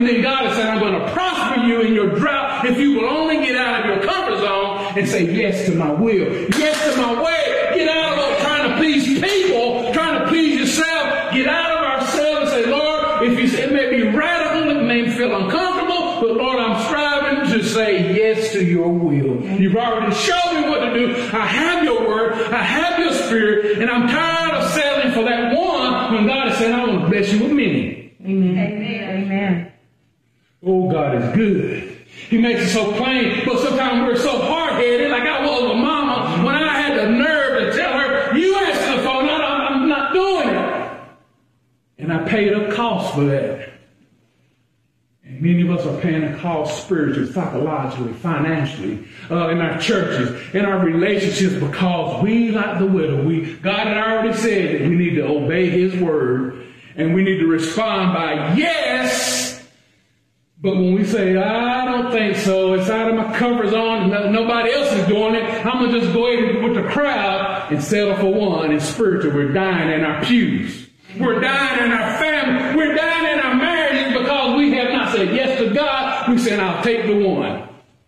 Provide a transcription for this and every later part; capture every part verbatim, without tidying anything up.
And then God has said, I'm going to prosper you in your drought if you will only get out of your comfort zone and say yes to my will, yes to my way. Get out of trying to please people, trying to please yourself. Get out of ourselves and say, Lord, if you, it may be radical, it may feel uncomfortable, but Lord, I'm striving to say yes to your will. You've already shown me what to do. I have your word. I have your spirit, and I'm tired of settling for that one when God is saying, I want to bless you with many. Amen. Amen. Amen. Oh, God is good. He makes it so plain, but sometimes we're so hard-headed, like I was with Mama, when I had the nerve to tell her, you answer the phone, no, I'm not doing it. And I paid a cost for that. And many of us are paying a cost spiritually, psychologically, financially, uh, in our churches, in our relationships, because we, like the widow, we God had already said that we need to obey his word, and we need to respond by yes. But when we say, I don't think so, it's out of my comfort zone, nobody else is doing it, I'm going to just go ahead with the crowd and settle for one. In spiritual, we're dying in our pews. We're dying in our family. We're dying in our marriages because we have not said yes to God. We said, I'll take the one.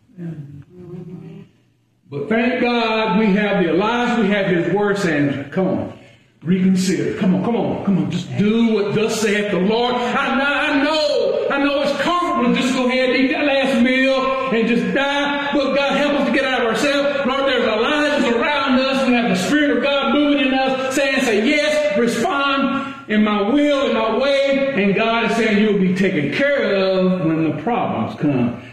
But thank God we have the Elijah, we have his word saying, come on, reconsider. Come on, come on, come on. Just do what thus saith the Lord. I know, I know, I know it's comfortable to just go ahead and eat that last meal and just die. But God, help us to get out of ourselves. Lord, there's Elijahs around us. We have the Spirit of God moving in us, saying, say yes, respond in my will, in my way. And God is saying you'll be taken care of when the problems come.